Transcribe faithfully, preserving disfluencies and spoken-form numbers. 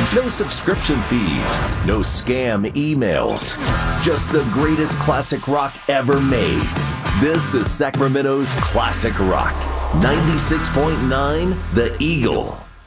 No subscription fees, no scam emails, just the greatest classic rock ever made. This is Sacramento's Classic Rock, ninety-six point nine The Eagle.